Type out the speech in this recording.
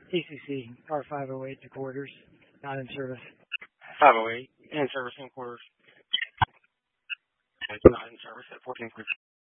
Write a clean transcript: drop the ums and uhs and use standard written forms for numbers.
ACC R508 to quarters, not in service. 508 in service in quarters. It's not in service at 14.